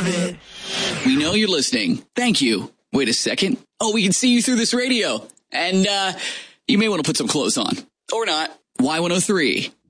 of it. We know you're listening. Thank you. Wait a second. Oh, we can see you through this radio. And you may want to put some clothes on. Or not. Y103.